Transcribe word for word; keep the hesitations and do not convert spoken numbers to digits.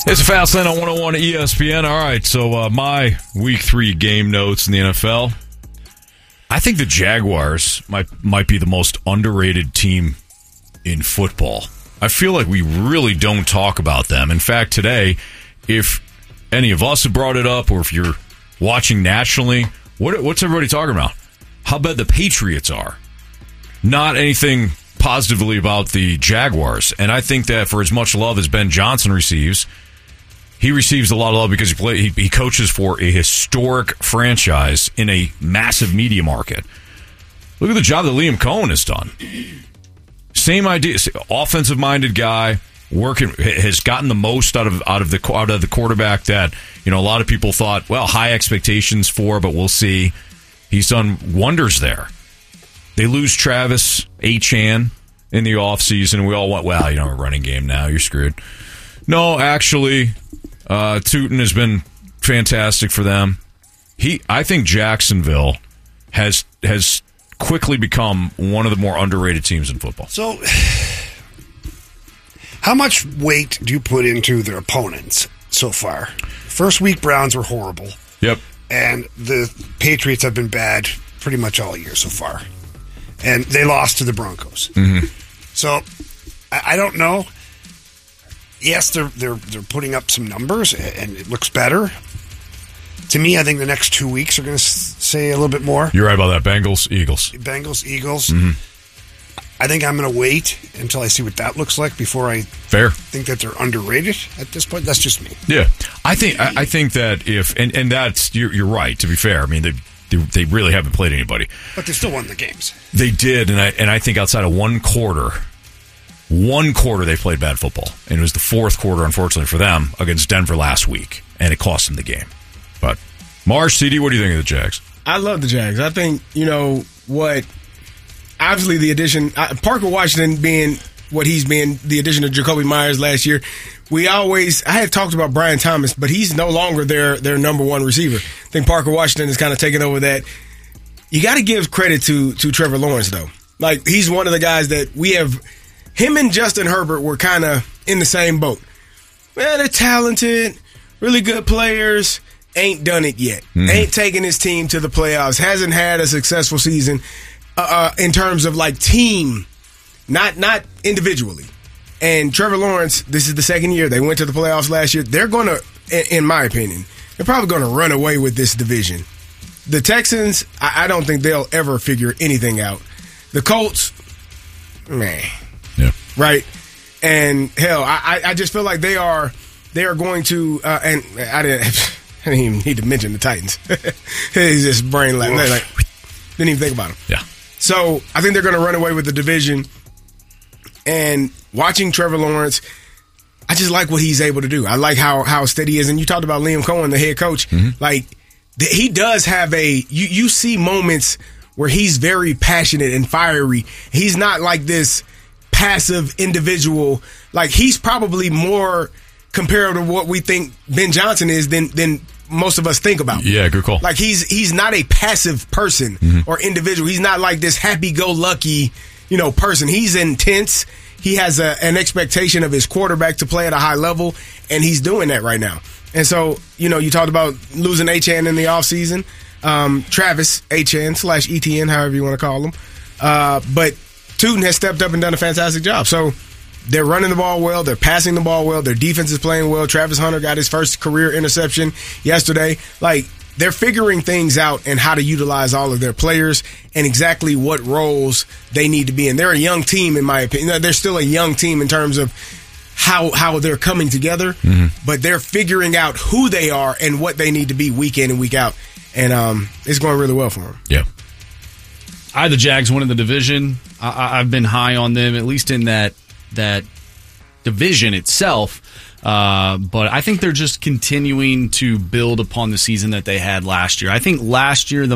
It's a Fast Lane on one oh one E S P N. All right, so uh, my week three game notes in the N F L. I think the Jaguars might might be the most underrated team in football. I feel like we really don't talk about them. In fact, today, if any of us have brought it up, or if you're watching nationally, what what's everybody talking about? How bad the Patriots are. Not anything positively about the Jaguars. And I think that for as much love as Ben Johnson receives, he receives a lot of love because he play, he, he coaches for a historic franchise in a massive media market. Look at the job that Liam Cohen has done. Same idea, offensive-minded guy, working has gotten the most out of out of the out of the quarterback that you know a lot of people thought, well, high expectations for, but we'll see. He's done wonders there. They lose Travis Etienne in the offseason. We all went, well, you know, a running game now, you're screwed. No, actually, uh, Tootin has been fantastic for them. He, I think Jacksonville has has quickly become one of the more underrated teams in football. So, how much weight do you put into their opponents so far? First week, Browns were horrible. Yep. And the Patriots have been bad pretty much all year so far. And they lost to the Broncos. Mm-hmm. So, I, I don't know. Yes, they're they're they're putting up some numbers, and it looks better. To me, I think the next two weeks are going to say a little bit more. You're right about that. Bengals, Eagles. Bengals, Eagles. Mm-hmm. I think I'm going to wait until I see what that looks like before I Fair. think that they're underrated at this point. That's just me. Yeah, I think I, I think that if and, and that's you're, you're right. To be fair, I mean they, they they really haven't played anybody, but they still won the games. They did, and I and I think outside of one quarter, one quarter they played bad football, and it was the fourth quarter, unfortunately for them, against Denver last week, and it cost them the game. But Marsh, C D, what do you think of the Jags? I love the Jags. I think you know what. Obviously, the addition, uh, Parker Washington being what he's been, the addition of Jacoby Myers last year, we always, I had talked about Brian Thomas, but he's no longer their their number one receiver. I think Parker Washington has kind of taken over that. You got to give credit to to Trevor Lawrence, though. Like, he's one of the guys that we have, him and Justin Herbert were kind of in the same boat. Well, they're talented, really good players, ain't done it yet. Mm-hmm. Ain't taken his team to the playoffs, hasn't had a successful season. Uh, in terms of like team, not not individually. And Trevor Lawrence, this is the second year. They went to the playoffs last year. They're going to, in my opinion, they're probably going to run away with this division. The Texans, I, I don't think they'll ever figure anything out. The Colts, man. Yeah. Right? And hell, I, I just feel like they are they are going to, uh, and I didn't, I didn't even need to mention the Titans. He's just brain like, like, didn't even think about them. Yeah. So I think they're going to run away with the division. And watching Trevor Lawrence, I just like what he's able to do. I like how how steady he is. And you talked about Liam Cohen, the head coach. Mm-hmm. Like, th- he does have a, you, you see moments where he's very passionate and fiery. He's not like this passive individual. Like, he's probably more compared to what we think Ben Johnson is than than most of us think about. Yeah, good call. Like, he's he's not a passive person mm-hmm. or individual. He's not like this happy-go-lucky, you know, person. He's intense. He has a, an expectation of his quarterback to play at a high level, and he's doing that right now. And so, you know, you talked about losing Etienne in the offseason. Um, Travis Etienne slash E T N, however you want to call him. Uh, but Tootin has stepped up and done a fantastic job. So they're running the ball well. They're passing the ball well. Their defense is playing well. Travis Hunter got his first career interception yesterday. Like, they're figuring things out and how to utilize all of their players and exactly what roles they need to be in. They're a young team, in my opinion. They're still a young team in terms of how how they're coming together, mm-hmm. but they're figuring out who they are and what they need to be week in and week out. And um, it's going really well for them. Yeah. I had the Jags winning the division. I, I've been high on them, at least in that that division itself. Uh, but I think they're just continuing to build upon the season that they had last year. I think last year the